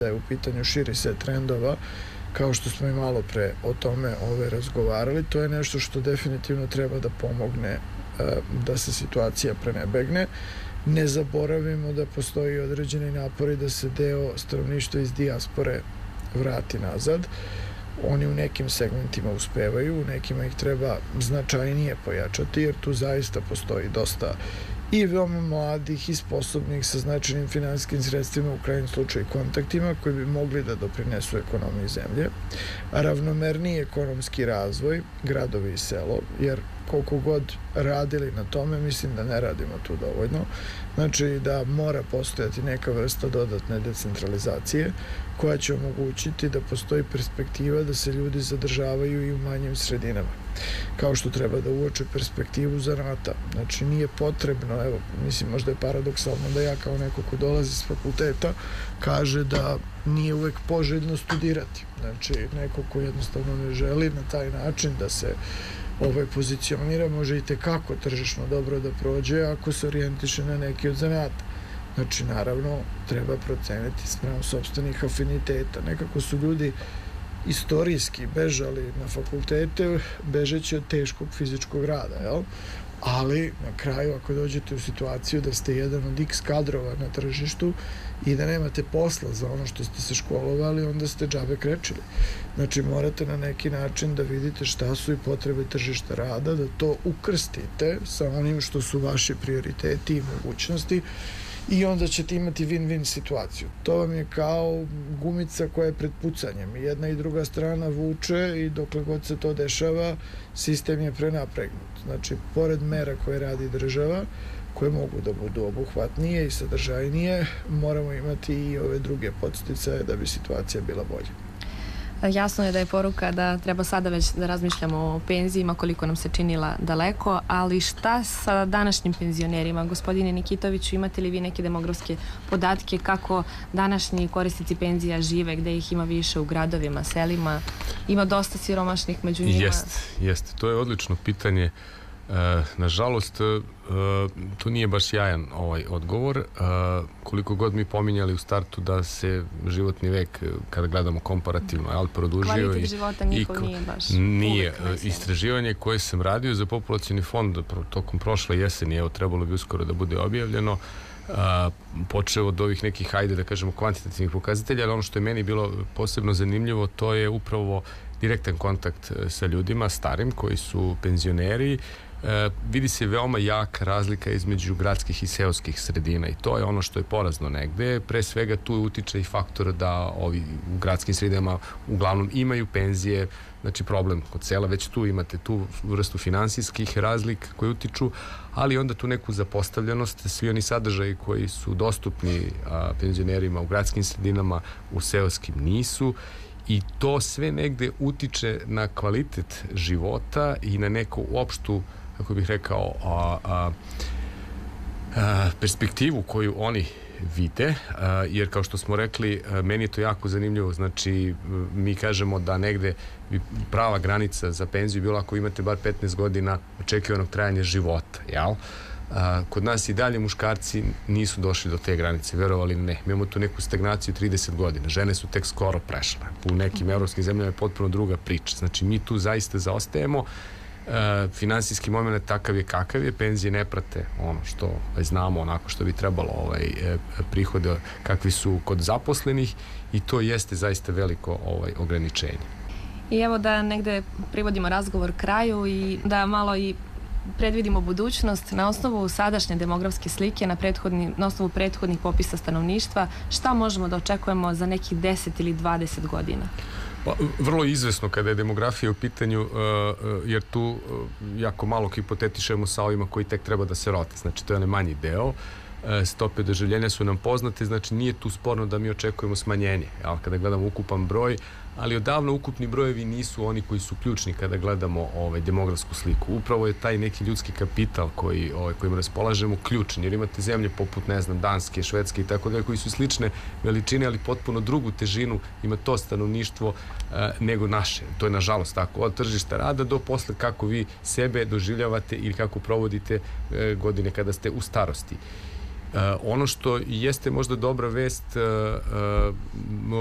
Da je u pitanju širi set trendova, kao što smo i malo pre o tome razgovarali, to je nešto što definitivno treba da pomogne da se situacija prenebegne. Ne zaboravimo da postoji određeni napori da se deo stanovništva iz dijaspore vrati nazad. Oni u nekim segmentima uspevaju, u nekima ih treba značajnije pojačati, jer tu zaista postoji dosta i veoma mladih i sposobnih sa značajnim finansijskim sredstvima, u krajnjem slučaju kontaktima, koji bi mogli da doprinesu ekonomiji zemlje. Ravnomerniji ekonomski razvoj, gradovi i selo, jer koliko god radili na tome, mislim da ne radimo tu dovoljno. Znači da mora postojati neka vrsta dodatne decentralizacije koja će omogućiti da postoji perspektiva da se ljudi zadržavaju i u manjim sredinama. Kao što treba da uoče perspektivu zanata. Znači nije potrebno, evo, mislim možda je paradoksalno da ja kao neko ko dolazi s fakulteta kaže da nije uvek poželjno studirati. Znači neko ko jednostavno ne želi na taj način da se pozicionira, može i tekako tržišno dobro da prođe ako se orijentiše na neki od zanata. Znači, naravno, treba proceniti spram sopstvenih afiniteta. Nekako su ljudi istorijski bežali na fakultete, bežeći od teškog fizičkog rada, jel? Ali, na kraju, ako dođete u situaciju da ste jedan od x kadrova na tržištu i da nemate posla za ono što ste se školovali, onda ste džabe krečili. Znači, morate na neki način da vidite šta su i potrebe tržišta rada, da to ukrstite sa onim što su vaši prioriteti i mogućnosti, i onda ćete imati win-win situaciju. To vam je kao gumica koja je pred pucanjem. Jedna i druga strana vuče i dokle god se to dešava, sistem je prenapregnut. Znači, pored mera koje radi država, koje mogu da budu obuhvatnije i sadržajnije, moramo imati i ove druge podsticaje da bi situacija bila bolja. Jasno je da je poruka da treba sada već da razmišljamo o penzijima, koliko nam se činila daleko, ali šta sa današnjim penzionerima? Gospodine Nikitoviću, imate li vi neke demografske podatke kako današnji korisnici penzija žive, gde ih ima više u gradovima, selima? Ima dosta siromašnih među njima? Jeste. To je odlično pitanje. Nažalost, to nije baš jajan odgovor. Koliko god mi pominjali u startu da se životni vek, kada gledamo komparativno, produžio. Kvalitet života njihov nije baš. Nije. Istraživanje koje sam radio za populacioni fond tokom prošle jeseni, evo, trebalo bi uskoro da bude objavljeno, počeo od ovih nekih, hajde da kažemo, kvantitativnih pokazatelja, ali ono što je meni bilo posebno zanimljivo, to je upravo direktan kontakt sa ljudima starim koji su penzioneri. Vidi se veoma jaka razlika između gradskih i seoskih sredina i to je ono što je porazno negde. Pre svega tu utiče i faktor da ovi u gradskim sredinama uglavnom imaju penzije, znači problem kod sela, već tu imate tu vrstu finansijskih razlika koje utiču, ali onda tu neku zapostavljenost, svi oni sadržaji koji su dostupni penzionerima u gradskim sredinama, u seoskim nisu. I to sve negde utiče na kvalitet života i na neku opštu, kako bih rekao, perspektivu koju oni vide, jer kao što smo rekli, meni je to jako zanimljivo. Znači, mi kažemo da negde bi prava granica za penziju bila ako imate bar 15 godina očekivanog trajanja života, jel? Kod nas i dalje muškarci nisu došli do te granice, verovali ili ne. Mi imamo tu neku stagnaciju 30 godina. Žene su tek skoro prešle. U nekim evropskim zemljama je potpuno druga priča. Znači, mi tu zaista zaostajemo. Finansijski moment takav je kakav je, penzije ne prate ono što znamo, onako što bi trebalo, prihode kakvi su kod zaposlenih, i to jeste zaista veliko ograničenje. I evo da negde privodimo razgovor kraju i da malo i predvidimo budućnost na osnovu sadašnje demografske slike, na osnovu prethodnih popisa stanovništva. Šta možemo da očekujemo za nekih 10 ili 20 godina? Pa, vrlo izvesno kada je demografija u pitanju, jer tu jako malo hipotetišemo sa ovima koji tek treba da se rote. Znači, to je onaj manji deo. Stope doživljenja su nam poznate, znači nije tu sporno da mi očekujemo smanjenje, kada gledamo ukupan broj, ali odavno ukupni brojevi nisu oni koji su ključni kada gledamo demografsku sliku. Upravo je taj neki ljudski kapital kojim raspolažemo ključan, jer imate zemlje poput, ne znam, Danske, Švedske i tako dalje, koji su slične veličine, ali potpuno drugu težinu ima to stanovništvo nego naše. To je nažalost tako, od tržišta rada do posle kako vi sebe doživljavate ili kako provodite godine kada ste u starosti. Ono što jeste možda dobra vest,